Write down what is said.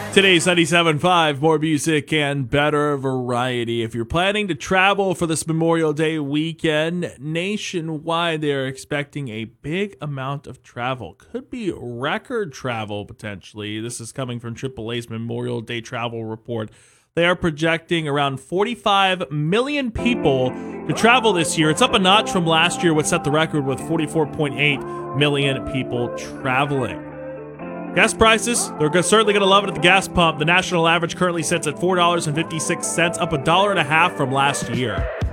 Today's 97.5, more music and better variety. If you're planning to travel for this Memorial Day weekend, nationwide, they're expecting a big amount of travel. Could be record travel, potentially. This is coming from AAA's Memorial Day travel report. They are projecting around 45 million people to travel this year. It's up a notch from last year, which set the record with 44.8 million people traveling. Gas prices, they're certainly going to love it at the gas pump. The national average currently sits at $4.56, up $1.50 from last year.